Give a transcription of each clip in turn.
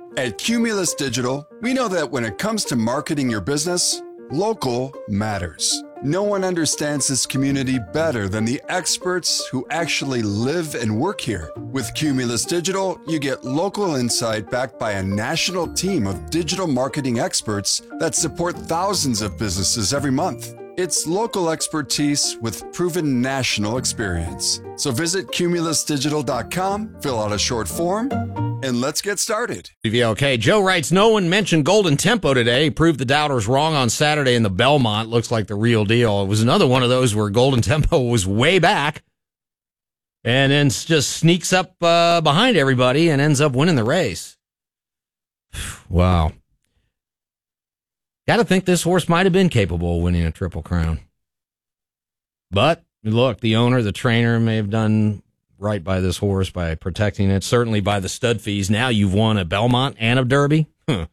At Cumulus Digital, we know that when it comes to marketing your business, local matters. No one understands this community better than the experts who actually live and work here. With Cumulus Digital, you get local insight backed by a national team of digital marketing experts that support thousands of businesses every month. It's local expertise with proven national experience. So visit cumulusdigital.com, fill out a short form, and let's get started. Okay, Joe writes, no one mentioned Golden Tempo today. He proved the doubters wrong on Saturday in the Belmont. Looks like the real deal. It was another one of those where Golden Tempo was way back and then just sneaks up behind everybody and ends up winning the race. Wow. Got to think this horse might have been capable of winning a Triple Crown. But, look, the owner, the trainer may have done right by this horse by protecting it, certainly by the stud fees. Now you've won a Belmont and a Derby.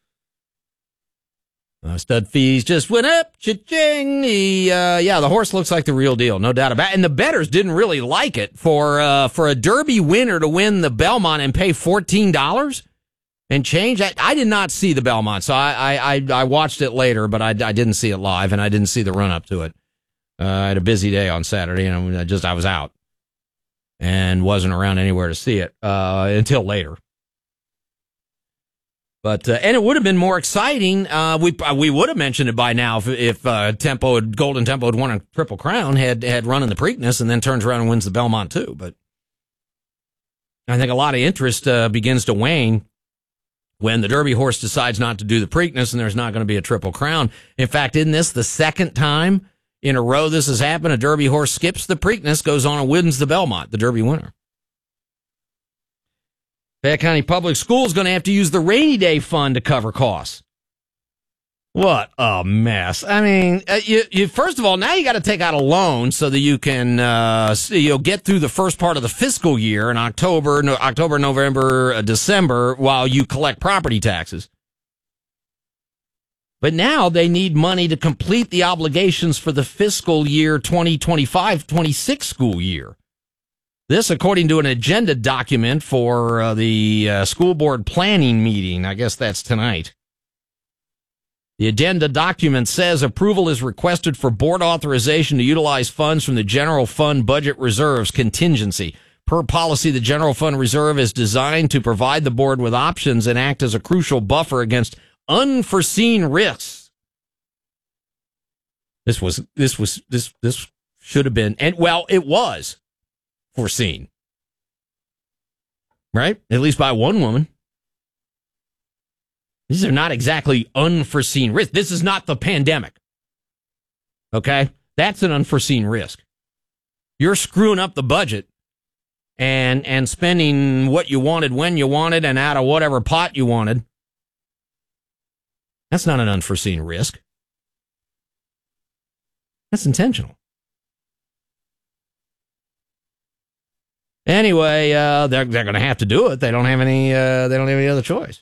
Stud fees just went up. Cha-ching. The horse looks like the real deal, no doubt about it. And the bettors didn't really like it for a Derby winner to win the Belmont and pay $14 and change. I did not see the Belmont, so I watched it later, but I didn't see it live, and I didn't see the run-up to it. I had a busy day on Saturday, and I was out and wasn't around anywhere to see it until later. But and it would have been more exciting. We would have mentioned it by now if Golden Tempo had won a Triple Crown, had run in the Preakness, and then turns around and wins the Belmont too. But I think a lot of interest begins to wane when the Derby horse decides not to do the Preakness and there's not going to be a Triple Crown. In fact, isn't this the second time in a row this has happened? A Derby horse skips the Preakness, goes on and wins the Belmont, the Derby winner. Fayette County Public Schools going to have to use the rainy day fund to cover costs. What a mess. I mean, you first of all, now you got to take out a loan so that you can get through the first part of the fiscal year in October, November, December, while you collect property taxes. But now they need money to complete the obligations for the fiscal year 2025-26 school year. This, according to an agenda document for the school board planning meeting. I guess that's tonight. The agenda document says approval is requested for board authorization to utilize funds from the general fund budget reserves contingency. Per policy, the general fund reserve is designed to provide the board with options and act as a crucial buffer against unforeseen risks. This should have been, and well, it was foreseen, right? At least by one woman. These are not exactly unforeseen risks. This is not the pandemic. Okay? That's an unforeseen risk. You're screwing up the budget and spending what you wanted when you wanted and out of whatever pot you wanted. That's not an unforeseen risk. That's intentional. Anyway, they're going to have to do it. They don't have any other choice.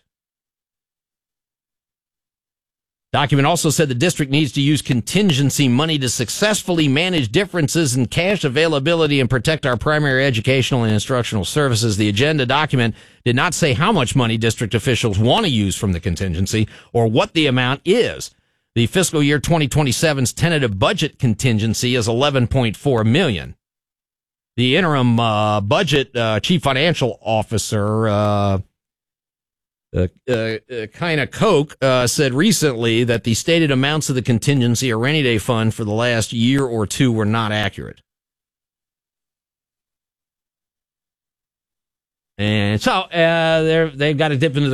Document also said the district needs to use contingency money to successfully manage differences in cash availability and protect our primary educational and instructional services. The agenda document did not say how much money district officials want to use from the contingency or what the amount is. The fiscal year 2027's tentative budget contingency is $11.4 million. The interim budget chief financial officer Kaina Koch said recently that the stated amounts of the contingency or rainy day fund for the last year or two were not accurate. And so they've got to dip into